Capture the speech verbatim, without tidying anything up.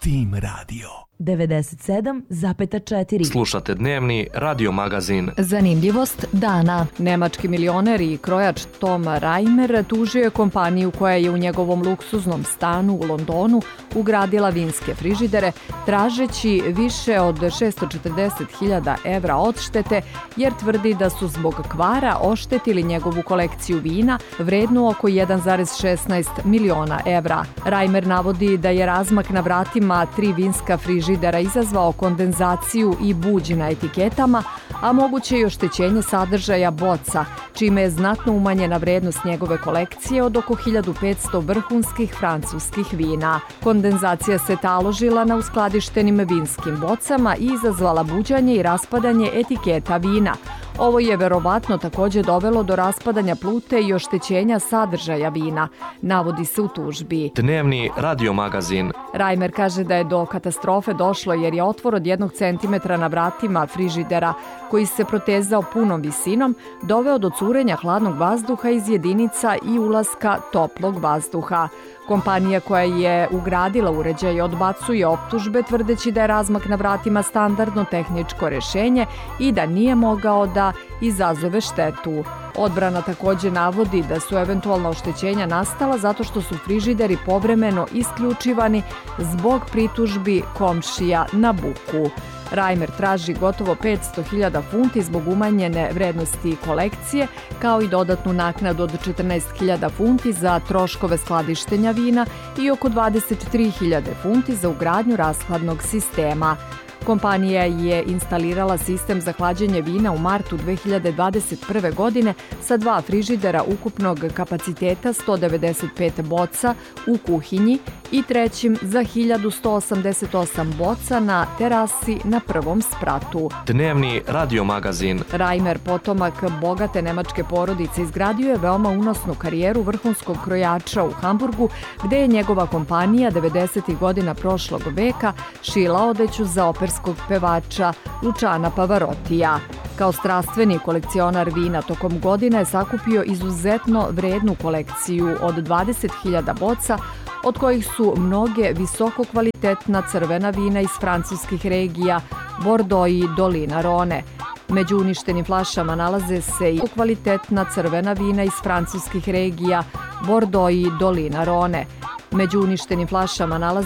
Team Radio devedeset sedam zarez četiri. Slušate dnevni radio magazin. Zanimljivost dana. Nemački milioner i krojač Tom Reimer tužio je kompaniju koja je u njegovom luksuznom stanu u Londonu ugradila vinske frižidere, tražeći više od šesto četrdeset hiljada evra odštete, jer tvrdi da su zbog kvara oštetili njegovu kolekciju vina vrednu oko jedan zarez šesnaest miliona evra. Reimer navodi da je razmak na vratima tri vinska frižidera židera izazvao kondenzaciju i buđ na etiketama, a moguće i oštećenje sadržaja boca, čime je znatno umanjena vrednost njegove kolekcije od oko hiljadu petsto vrhunskih francuskih vina. Kondenzacija se taložila na uskladištenim vinskim bocama i izazvala buđanje i raspadanje etiketa vina. Ovo je verovatno također dovelo do raspadanja plute i oštećenja sadržaja vina, navodi se u tužbi. Dnevni radio magazin. Reimer kaže da je do katastrofe došlo jer je otvor od jednog centimetra na vratima frižidera, koji se protezao punom visinom, doveo do curenja hladnog vazduha iz jedinica i ulaska toplog vazduha. Kompanija koja je ugradila uređaj odbacuje optužbe, tvrdeći da je razmak na vratima standardno tehničko rešenje i da nije mogao da izazove štetu. Odbrana također navodi da su eventualna oštećenja nastala zato što su frižideri povremeno isključivani zbog pritužbi komšija na buku. Reimer traži gotovo petsto hiljada funti zbog umanjene vrednosti kolekcije, kao i dodatnu naknadu od četrnaest hiljada funti za troškove skladištenja vina i oko dvadeset tri hiljade funti za ugradnju rashladnog sistema. Kompanija je instalirala sistem za hlađenje vina u martu dve hiljade dvadeset prve. godine sa dva frižidera ukupnog kapaciteta sto devedeset pet boca u kuhinji i trećim za hiljadu sto osamdeset osam boca na terasi na prvom spratu. Dnevni radio magazin. Reimer, potomak bogate nemačke porodice, izgradio je veoma unosnu karijeru vrhunskog krojača u Hamburgu, gde je njegova kompanija devedesetih godina prošlog veka šila odeću za operskog pevača Luciana Pavarotija. Kao strastveni kolekcionar vina tokom godina je sakupio izuzetno vrednu kolekciju od dvadeset hiljada boca, od kojih su mnoge visoko kvalitetna crvena vina iz francuskih regija Bordeaux i Dolina Rone. Među uništenim flašama nalaze se i kvalitetna crvena vina iz francuskih regija Bordeaux i Dolina Rone. Među uništenim flašama nalaze